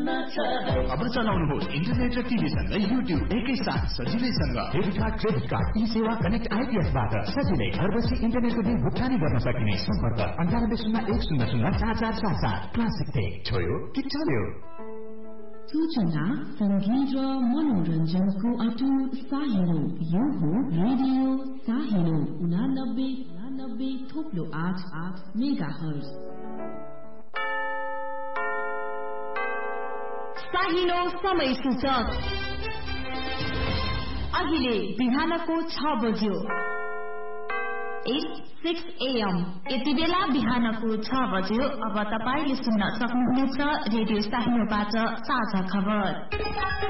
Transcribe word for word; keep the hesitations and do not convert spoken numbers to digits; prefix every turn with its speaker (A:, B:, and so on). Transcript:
A: अब चलाउनुहोस् इन्टरनेट र टिभी सँगै युट्युब एकैसाथ सजिलैसँग। डेबिट कार्ड, क्रेडिट कार्ड, ई सेवा कनेक्ट आइपीएसबाट सजिलै घर बसी इन्टरनेटको बिल भुक्तानी गर्न सकिने। सम्पर्क अन्ठानब्बे शून्य एक शून्य शून्य चार चार सात सात। क्लासिक टेक छोयो कि चल्यो।
B: सूचना, संगीत र मनोरञ्जनको अटुट साहिलो यो हो रेडियो साहिलो उनानब्बे उनानब्बे थोप्लो आठ आठ मेगा हर्ज। साहिलो समय सूचक अहिले बिहानको छ बज्यो। सिक्स एएम यति बेला बिहानको छ बज्यो। अब तपाईले सुन्न सक्नुहुनेछ रेडियो साहिलोबाट साझा खबर।